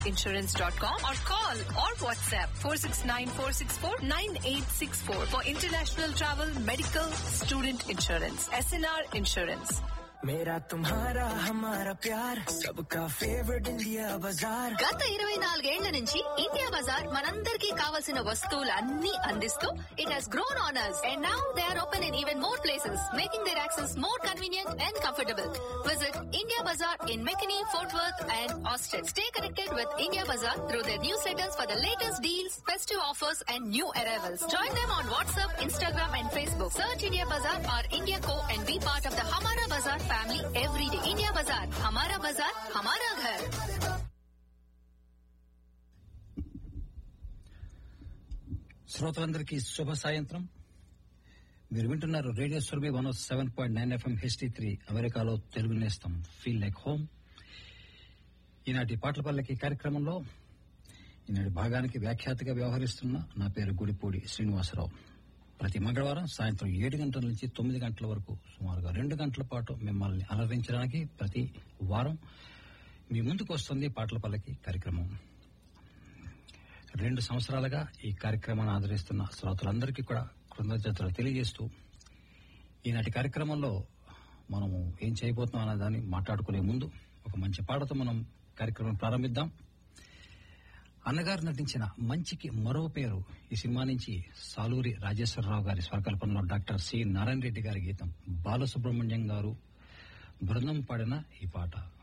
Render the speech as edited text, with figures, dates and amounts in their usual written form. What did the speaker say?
insurance.com or call or WhatsApp 469-464-9864 for international travel, medical, student insurance. SNR Insurance. मेरा तुम्हारा हमारा प्यार सबका फेवरेट इंडिया बाजार. గత 24 ఏళ్ల నుంచి ఇండియా బజార్ మనందరికీ కావాల్సిన వస్తువులన్నీ అందిస్తూ it has grown on us and now they are open in even more places, making their access more convenient and comfortable. Visit India Bazaar in McKinney, Fort Worth and Austin. Stay connected with India Bazaar through their newsletters for the latest deals, festive offers and new arrivals. Join them on WhatsApp, Instagram and Facebook. Search India Bazaar or India Co and be part of the Hamara Bazaar family every day. India Bazaar, Hamara Bazaar, Hamara Ghar. శ్రోతలందరికీ శుభ సాయంత్రం. మీరు వింటున్నారు radio Surabhi 107.9 FM HD3 అమెరికాలో తెలుగు నేస్తం feel like home. ఈనాటి పాటల పల్లకి కార్యక్రమంలో ఈనాటి భాగానికి వ్యాఖ్యాతగా వ్యవహరిస్తున్న నా పేరు గుడిపూడి శ్రీనివాసరావు. ప్రతి మంగళవారం సాయంత్రం 7 గంటల నుంచి 9 గంటల వరకు సుమారుగా 2 గంటల పాటు మిమ్మల్ని అలరించడానికి ప్రతి వారం మీ ముందుకు వస్తుంది పాటల పల్లకి కార్యక్రమం. 2 సంవత్సరాలుగా ఈ కార్యక్రమాన్ని ఆదరిస్తున్న శ్రోతలందరికీ కూడా కృతజ్ఞతలు తెలియజేస్తూ ఈనాటి కార్యక్రమంలో మనము ఏం చేయబోతున్నాం అనే దాన్ని మాట్లాడుకునే ముందు ఒక మంచి పాటతో మనం కార్యక్రమం ప్రారంభిద్దాం. అన్నగారు నటించిన మంచికి మరో పేరు ఈ సినిమా నుంచి సాలూరి రాజేశ్వరరావు గారి స్వరకల్పనలో డాక్టర్ సి నారాయణ రెడ్డి గారి గీతం, బాలసుబ్రహ్మణ్యం గారు బృందం పాడిన ఈ పాట.